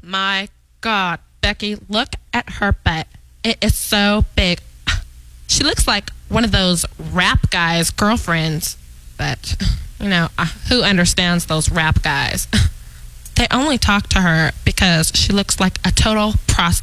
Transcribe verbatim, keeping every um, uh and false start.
my God, Becky, look at her butt. It is so big. She looks like one of those rap guys' girlfriends. But, you know, uh, who understands those rap guys? They only talk to her because she looks like a total prostitute.